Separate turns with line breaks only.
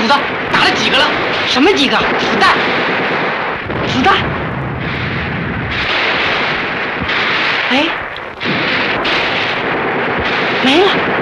虎子打了几个了？
什么几个？
子弹。
子弹？哎，没了。